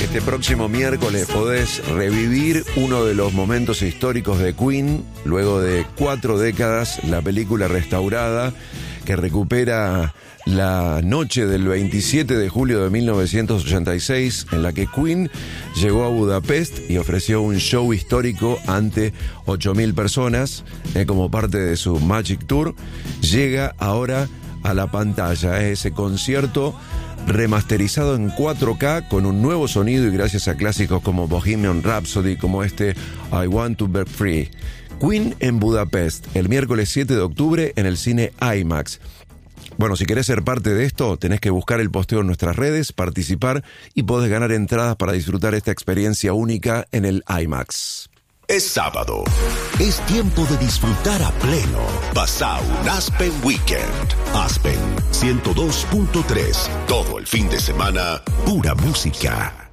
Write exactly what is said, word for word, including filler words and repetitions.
Este próximo miércoles podés revivir uno de los momentos históricos de Queen, luego de cuatro décadas, la película restaurada que recupera la noche del veintisiete de julio de mil novecientos ochenta y seis, en la que Queen llegó a Budapest y ofreció un show histórico ante ocho mil personas, eh, como parte de su Magic Tour. Llega ahora a la pantalla, eh, ese concierto remasterizado en cuatro K con un nuevo sonido y gracias a clásicos como Bohemian Rhapsody, como este I Want to Be Free. Queen en Budapest, el miércoles siete de octubre en el cine IMAX. Bueno, si querés ser parte de esto, tenés que buscar el posteo en nuestras redes, participar y podés ganar entradas para disfrutar esta experiencia única en el IMAX. Es sábado. Es tiempo de disfrutar a pleno. Pasá un Aspen Weekend. Aspen ciento dos punto tres. Todo el fin de semana, pura música.